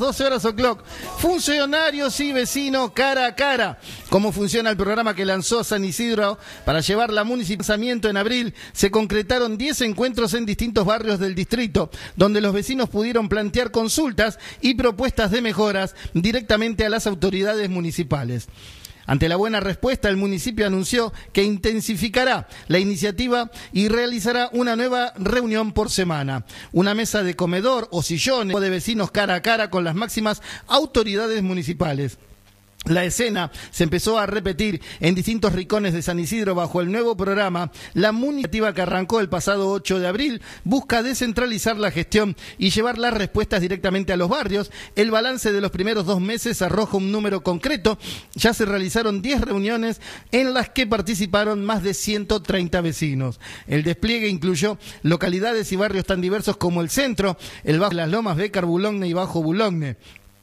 12 horas o'clock. Funcionarios y vecinos cara a cara. ¿Cómo funciona el programa que lanzó San Isidro para llevar la municipalización en abril? Se concretaron 10 encuentros en distintos barrios del distrito, donde los vecinos pudieron plantear consultas y propuestas de mejoras directamente a las autoridades municipales. Ante la buena respuesta, el municipio anunció que intensificará la iniciativa y realizará una nueva reunión por semana. Una mesa de comedor o sillones de vecinos cara a cara con las máximas autoridades municipales. La escena se empezó a repetir en distintos rincones de San Isidro bajo el nuevo programa. La iniciativa que arrancó el pasado 8 de abril busca descentralizar la gestión y llevar las respuestas directamente a los barrios. El balance de los primeros 2 meses arroja un número concreto. Ya se realizaron 10 reuniones en las que participaron más de 130 vecinos. El despliegue incluyó localidades y barrios tan diversos como el centro, el Bajo de las Lomas, Bécar, Boulogne y Bajo Boulogne.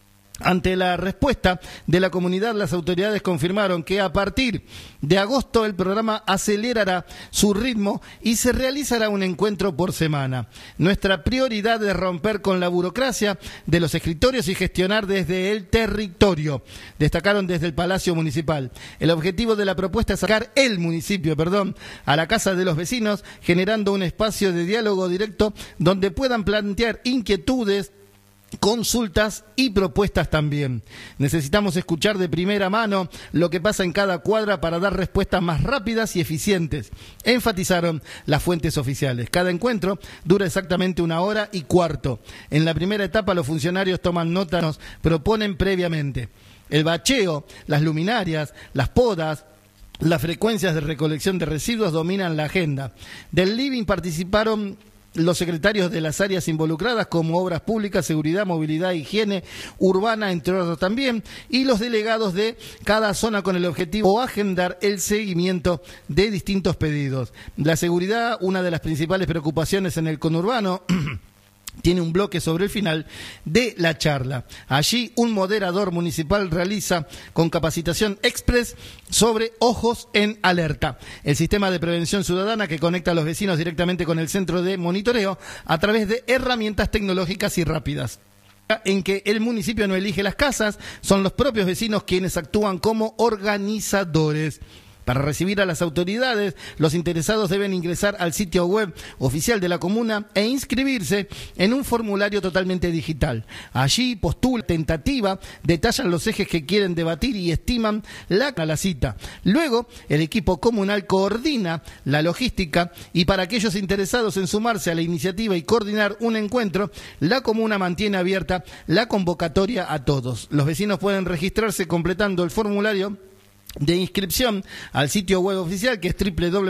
Ante la respuesta de la comunidad, las autoridades confirmaron que a partir de agosto el programa acelerará su ritmo y se realizará un encuentro por semana. Nuestra prioridad es romper con la burocracia de los escritorios y gestionar desde el territorio, destacaron desde el Palacio Municipal. El objetivo de la propuesta es sacar el municipio, a la casa de los vecinos, generando un espacio de diálogo directo donde puedan plantear inquietudes, consultas y propuestas también. Necesitamos escuchar de primera mano lo que pasa en cada cuadra para dar respuestas más rápidas y eficientes, enfatizaron las fuentes oficiales. Cada encuentro dura exactamente 1 hora y cuarto. En la primera etapa los funcionarios toman nota, nos proponen previamente el bacheo, las luminarias, las podas. Las frecuencias de recolección de residuos dominan la agenda. Del living participaron los secretarios de las áreas involucradas como Obras Públicas, Seguridad, Movilidad, Higiene Urbana, entre otros también, y los delegados de cada zona con el objetivo de agendar el seguimiento de distintos pedidos. La seguridad, una de las principales preocupaciones en el conurbano, tiene un bloque sobre el final de la charla. Allí un moderador municipal realiza con capacitación express sobre ojos en alerta. El sistema de prevención ciudadana que conecta a los vecinos directamente con el centro de monitoreo a través de herramientas tecnológicas y rápidas. En que el municipio no elige las casas, son los propios vecinos quienes actúan como organizadores. Para recibir a las autoridades, los interesados deben ingresar al sitio web oficial de la comuna e inscribirse en un formulario totalmente digital. Allí postula tentativa, detallan los ejes que quieren debatir y estiman la cita. Luego, el equipo comunal coordina la logística y para aquellos interesados en sumarse a la iniciativa y coordinar un encuentro, la comuna mantiene abierta la convocatoria a todos. Los vecinos pueden registrarse completando el formulario de inscripción al sitio web oficial que es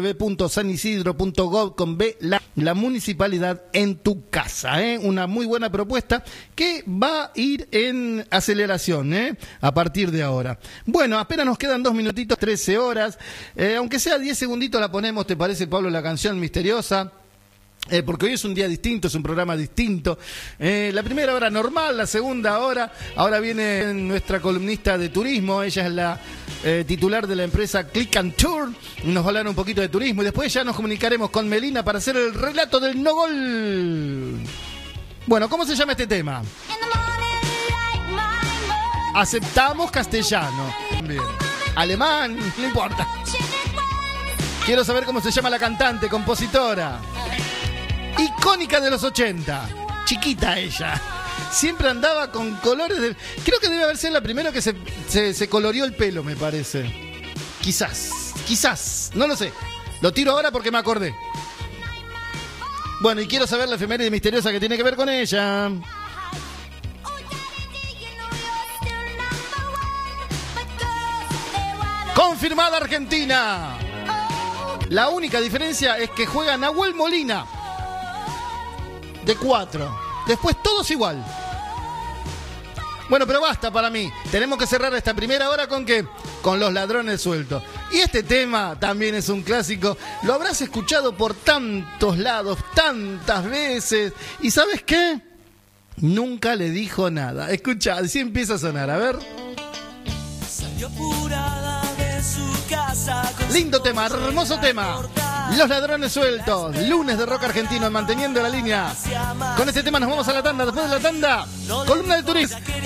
www.sanisidro.gov con B, la municipalidad en tu casa. Una muy buena propuesta que va a ir en aceleración a partir de ahora. Bueno, apenas nos quedan 2 minutitos, 13 horas. Aunque sea 10 segunditos la ponemos, ¿te parece, Pablo, la canción misteriosa? Porque hoy es un día distinto, es un programa distinto. La primera hora normal, la segunda hora. Ahora viene nuestra columnista de turismo, ella es la titular de la empresa Click and Tour. Nos va a hablar un poquito de turismo y después ya nos comunicaremos con Melina para hacer el relato del no gol. Bueno, ¿cómo se llama este tema? Aceptamos castellano. Bien. Alemán, no importa. Quiero saber cómo se llama la cantante, compositora. Icónica de los 80, chiquita ella, siempre andaba con colores de... Creo que debe haber sido la primera que se coloreó el pelo, me parece. Quizás, no lo sé. Lo tiro ahora porque me acordé. Bueno, y quiero saber la efeméride misteriosa que tiene que ver con ella. Confirmada Argentina. La única diferencia es que juega Nahuel Molina de 4. Después todos igual. Bueno, pero basta para mí. Tenemos que cerrar esta primera hora ¿con qué? Con Los Ladrones Sueltos. Y este tema también es un clásico. Lo habrás escuchado por tantos lados, tantas veces. ¿Y sabes qué? Nunca le dijo nada. Escucha, así empieza a sonar. A ver. Salió apurada de su casa. Lindo tema, hermoso tema. Los Ladrones Sueltos, lunes de rock argentino, manteniendo la línea. Con este tema nos vamos a la tanda. Después de la tanda, columna de turismo.